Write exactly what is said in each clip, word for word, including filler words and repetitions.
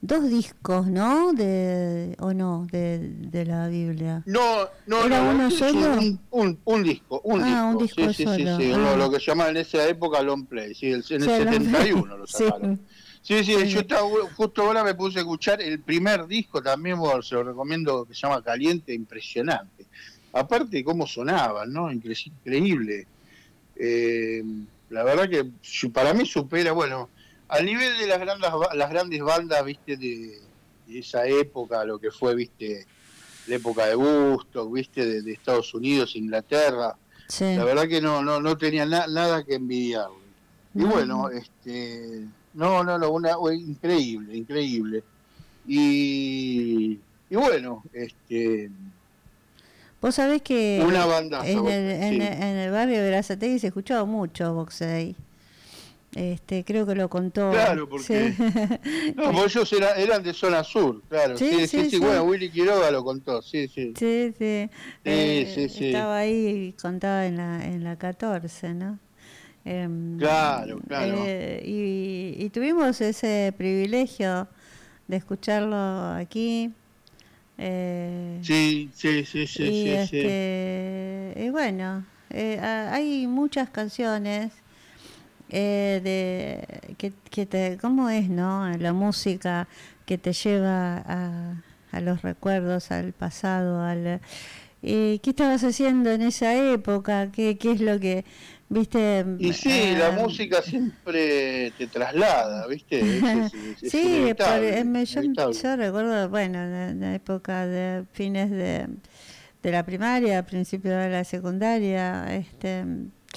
dos discos, ¿no? De, o no, de, de la Biblia. No, no, ¿Era no, uno es solo? un, un, un disco, un Ah, disco, un disco sí, sí, sí, solo. sí, Ah. lo, lo que se llamaba en esa época long play, sí, el, en el Se lo setenta y ve. uno lo Sí. sacaron. Sí, sí, Sí, yo sí. estaba, justo ahora me puse a escuchar el primer disco también, bueno, se lo recomiendo, que se llama Caliente, impresionante. Aparte de cómo sonaban, ¿no? Incre- Increíble. Eh, la verdad que su- para mí supera, bueno, al nivel de las grandes, ba- las grandes bandas, viste, de, de esa época, lo que fue, viste, la época de Woodstock, viste, de, de Estados Unidos, Inglaterra, la Sí. verdad que no, no, no tenía na- nada que envidiarle. Y bueno, No. este, no, no, no, una, increíble, increíble. Y, y bueno, este, Vos sabés una que bandaza, en el, en sí. el, en el barrio de Berazategui se escuchaba mucho Boxey. Este, creo que lo contó. Claro, Sí. porque no, porque ellos era, eran de zona sur, claro, Sí, sí, sí, sí, sí, bueno, sí. Willy Quiroga lo contó, sí, sí, Sí, sí. sí, sí, Eh, sí, estaba ahí y contaba en la, en la catorce, ¿no? Eh, claro, claro, eh, y, y tuvimos ese privilegio de escucharlo aquí. Eh, sí, sí, sí, sí, y sí, sí, este y bueno, eh, hay muchas canciones eh, de que, que te, ¿cómo es, no? La música que te lleva a, a los recuerdos, al pasado, al eh, ¿qué estabas haciendo en esa época? ¿Qué, qué es lo que viste? y sí, la Eh, música siempre te traslada, ¿viste? Es, es, es, es sí, por, eh, inevitable, me- yo, inevitable. yo recuerdo, bueno, la, la época de fines de, de la primaria, principio de la secundaria, este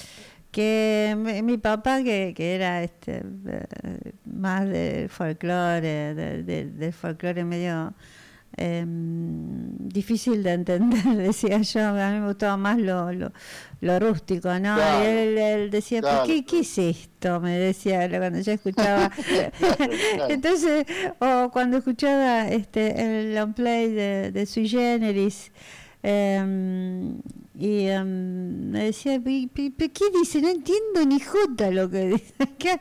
que mi, mi papá que, que era este eh, más del folclore, de, de, del folclore medio eh, difícil de entender, decía yo, a mí me gustaba más lo, lo, lo rústico, ¿no? Y Claro, él, él decía, ¿pero claro, qué, qué claro, es esto? Me decía cuando yo escuchaba. claro, claro. Entonces, o cuando escuchaba este el long play de, de Sui Generis, Um, y um, me decía, ¿qué dice? No entiendo ni jota lo que dice.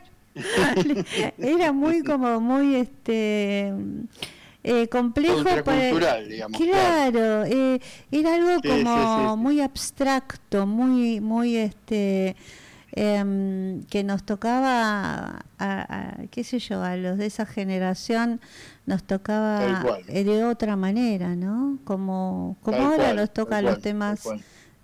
Era muy como muy este eh, complejo para, Contracultural, digamos, claro. claro, eh, era algo Sí, sí, sí, como sí. muy abstracto, muy muy este eh, que nos tocaba a, a, qué sé yo, a los de esa generación nos Tal tocaba cual, de otra manera, ¿no? Como como tal ahora cual, nos tal toca los cual, tal temas cual.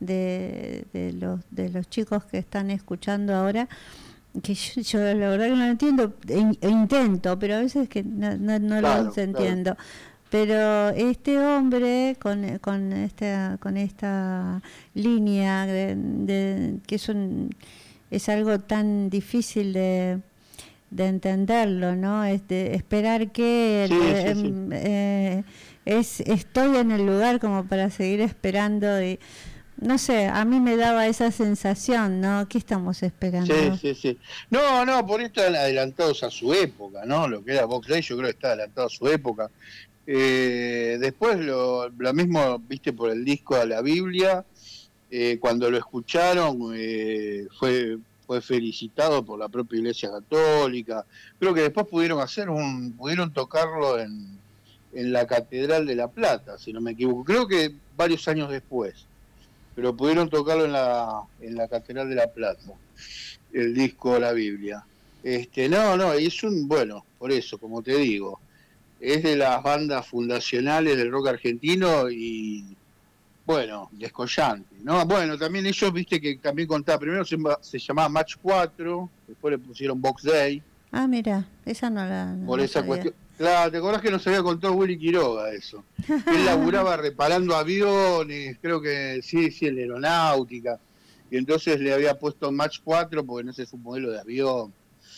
de, de los de los chicos que están escuchando ahora, que yo, yo la verdad que no lo entiendo, e, e intento, pero a veces que no, no, no los Claro, claro. entiendo. Pero este hombre con, con esta con esta línea de, de que es un es algo tan difícil de, de entenderlo, ¿no? Es de esperar que Sí, eh, sí, sí. eh, es estoy en el lugar como para seguir esperando y no sé, a mí me daba esa sensación, ¿no? ¿Qué estamos Sí, esperando? sí, sí. No, no, por esto están adelantados a su época, ¿no? Lo que era Box Day, yo creo que está adelantado a su época. Eh, después, lo, lo mismo, viste, por el disco de la Biblia, eh, cuando lo escucharon, eh, fue, fue felicitado por la propia Iglesia Católica. Creo que después pudieron hacer un, pudieron tocarlo en, en la Catedral de La Plata, si no me equivoco. Creo que varios años después, pero pudieron tocarlo en la, en la Catedral de La Plata, el disco de la Biblia. Este, no, no, es un, bueno, por eso, como te digo, es de las bandas fundacionales del rock argentino y, bueno, descollante, ¿no? Bueno, también ellos, viste que también contaba, primero se, se llamaba Match cuatro, después le pusieron Box Day, Ah, mira, esa no la no, por no esa sabía. cuestión. Claro, ¿te acordás que nos había contado Willy Quiroga eso? Que él laburaba reparando aviones, creo que sí, sí, en la aeronáutica, y entonces le había puesto Match cuatro porque no sé, es un modelo de avión.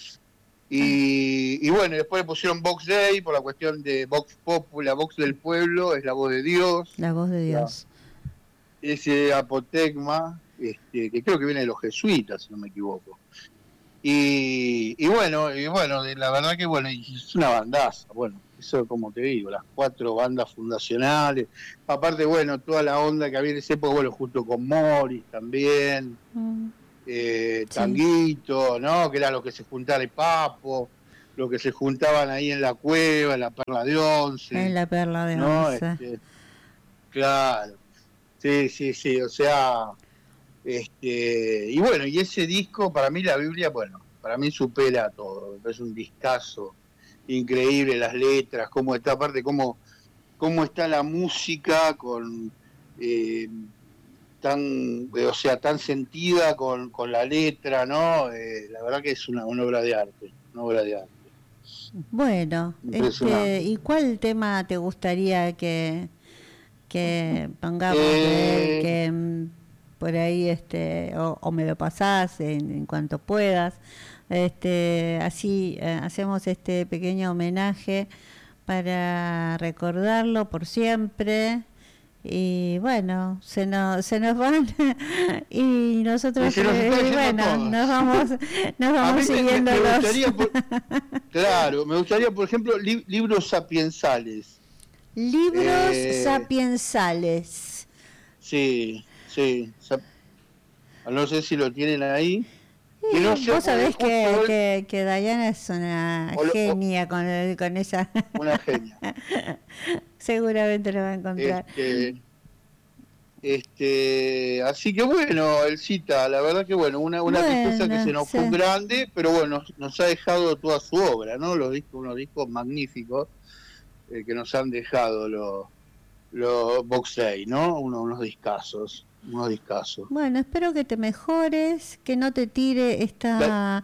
Ah, Y, y bueno, después le pusieron Vox Day por la cuestión de Vox Populi, la Vox del pueblo, es la voz de Dios, la voz de la, Dios. ese apotegma, este, que creo que viene de los jesuitas, si no me equivoco. Y, y bueno, y bueno, la verdad que bueno, es una bandaza, bueno, eso como te digo, las cuatro bandas fundacionales, aparte bueno, toda la onda que había en ese época, bueno, junto con Morris también, Mm, eh, sí. Tanguito, ¿no? Que era lo que se juntaba el Papo. lo que se juntaban ahí en la cueva, en la Perla de Once. En la Perla de ¿no? Once. Este, claro, sí, sí, sí, o sea, este, y bueno, y ese disco, para mí la Biblia, bueno, para mí supera todo, es un discazo increíble, las letras, cómo está, aparte, cómo, cómo está la música con... Eh, tan, o sea, tan sentida con, con la letra, ¿no? Eh, la verdad que es una, una obra de arte, una obra de arte. Bueno, este, ¿y cuál tema te gustaría que, que pongamos eh, de él, que mm, por ahí, este, o, o me lo pasás en, en cuanto puedas? Este, así eh, hacemos este pequeño homenaje para recordarlo por siempre. Y bueno, se nos, se nos van y nosotros, nos eh, bueno, nos vamos, nos vamos siguiendo me, me los... gustaría por, claro, me gustaría, por ejemplo, li, libros sapiensales. Libros eh, sapiensales. Sí, sí. Sap, no sé si lo tienen ahí. Sí, no sé, vos sabés que, el, que, que Dayana es una lo, genia con, el, con esa... Una genia. Seguramente lo va a encontrar. Este, este, así que bueno, el Cita, la verdad que bueno, una, una bueno, tristeza que se nos sí. fue grande, pero bueno, nos, nos ha dejado toda su obra, ¿no? Los discos, unos discos magníficos eh, que nos han dejado los, los Box Day, ¿no? Uno, unos discazos. unos discazos. Bueno, espero que te mejores, que no te tire esta,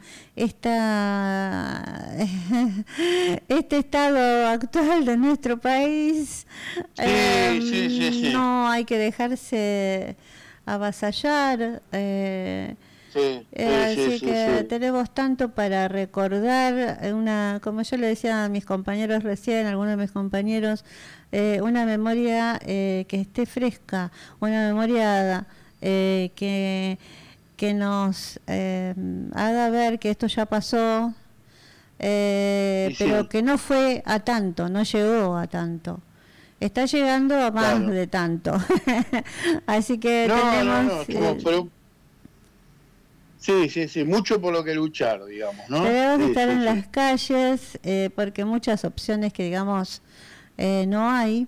esta este estado actual de nuestro país. Sí, eh, sí, sí, sí. No hay que dejarse avasallar. Eh, sí, eh, sí, así sí, que sí. tenemos tanto para recordar, una, como yo le decía a mis compañeros recién, algunos de mis compañeros, eh, una memoria eh, que esté fresca, una memoria eh, que, que nos eh, haga ver que esto ya pasó, eh, sí, pero sí. que no fue a tanto, no llegó a tanto. Está llegando a más claro. de tanto. Así que no, tenemos... No, no, eh, pero... Sí, sí, sí, mucho por lo que luchar, digamos, ¿no? Debemos sí, estar sí, en sí. las calles, eh, porque muchas opciones que, digamos, eh, no hay.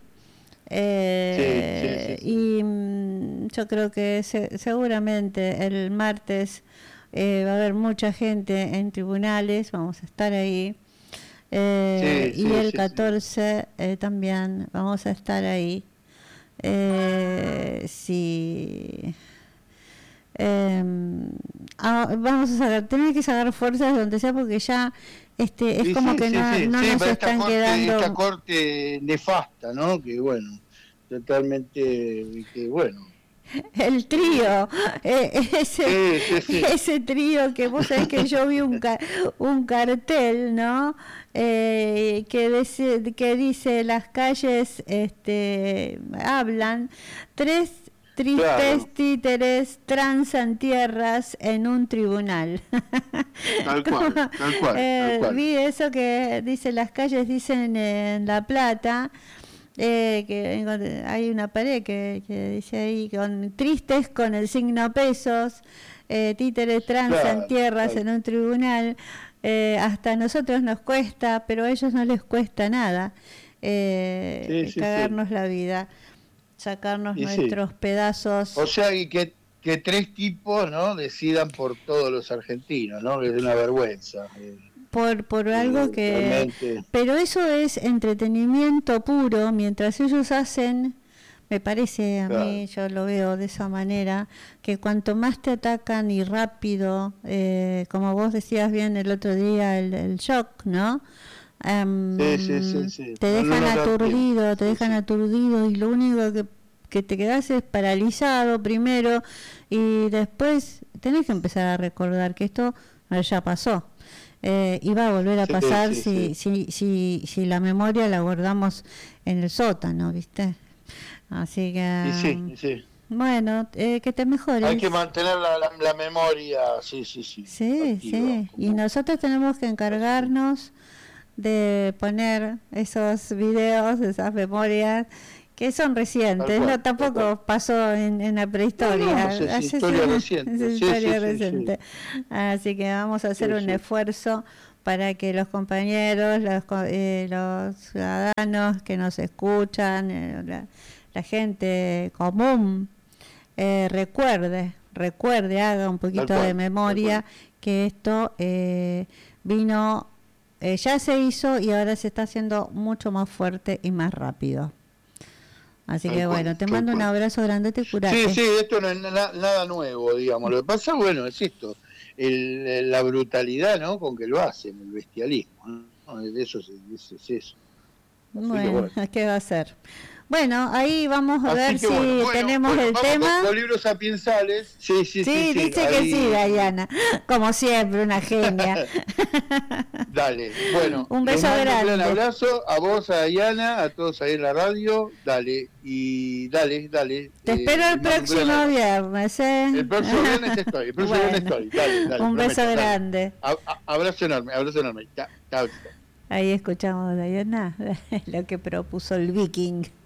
Eh, sí, sí, sí, sí. Y mm, yo creo que se, seguramente el martes eh, va a haber mucha gente en tribunales, vamos a estar ahí. Eh, sí, y sí, el sí, catorce sí. Eh, también vamos a estar ahí. Eh, sí... Eh, ah, vamos a sacar, tener que sacar fuerzas donde sea porque ya este es sí, como sí, que sí, no, sí, no sí, nos están corte, quedando esta corte nefasta, ¿no? Que bueno, totalmente, que bueno. El trío, eh, ese, sí, sí, sí. ese trío que vos sabés que yo vi un, ca un cartel, ¿no? Eh, que, dice, que dice las calles este, hablan, tres tristes claro. títeres transan tierras en un tribunal. Tal cual, tal cual, eh, tal cual. Vi eso que dice las calles dicen en La Plata. Eh, que hay una pared que, que dice ahí con tristes con el signo pesos, eh, títeres transan claro, tierras claro. en un tribunal. Eh, hasta a nosotros nos cuesta, pero a ellos no les cuesta nada eh, sí, sí, cagarnos sí. la vida, sacarnos y nuestros sí. pedazos. O sea, y que, que tres tipos, ¿no?, decidan por todos los argentinos, ¿no? Que es una vergüenza. Eh. por por algo que realmente. Pero eso es entretenimiento puro, mientras ellos hacen, me parece a claro. mí, yo lo veo de esa manera, que cuanto más te atacan y rápido, eh, como vos decías bien el otro día, el, el shock, ¿no? Um, sí, sí, sí, sí. Te dejan no, no, no, aturdido, sí, te dejan sí. aturdido y lo único que, que te quedás es paralizado primero y después tenés que empezar a recordar que esto ya pasó. Eh, y va a volver a pasar sí, sí, si, sí. Si, si, si la memoria la guardamos en el sótano, ¿viste? Así que... Y sí, sí. Bueno, eh, que te mejores. Hay que mantener la, la, la memoria, sí, sí, sí. Sí, activa, sí. Como... Y nosotros tenemos que encargarnos de poner esos videos, esas memorias que son recientes, cual, no tampoco pasó en, en la prehistoria, no, no, es Hace, historia reciente, es sí, historia sí, reciente. Sí, sí. Así que vamos a hacer sí, un sí. esfuerzo para que los compañeros, los, eh, los ciudadanos que nos escuchan, eh, la, la gente común, eh, recuerde, recuerde, haga un poquito cual, de memoria que esto eh, vino, eh, ya se hizo y ahora se está haciendo mucho más fuerte y más rápido. Así que bueno, te mando un abrazo grande, te curate. Sí, sí, esto no es na, nada nuevo, digamos. Lo que pasa, bueno, es esto, el, la brutalidad, ¿no? Con que lo hacen, el bestialismo, ¿no? Eso es, es eso. Bueno, bueno, ¿qué va a ser? Bueno, ahí vamos a Así ver si bueno, bueno, tenemos bueno, el tema. Con los libros sapiensales. Sí, sí, sí. Sí, sí dice sí, que ahí... sí, Dayana. Como siempre, una genia. Dale, bueno. Un beso grande. Un abrazo a vos, a Dayana, a todos ahí en la radio. Dale, y dale, dale. Te eh, espero el próximo viernes, ¿eh? El próximo viernes estoy, el próximo bueno. viernes estoy. Dale, dale. Un prometo, beso grande. A, a, abrazo enorme, abrazo enorme. Chao, chao. Ahí escuchamos, Dayana, lo que propuso el Viking.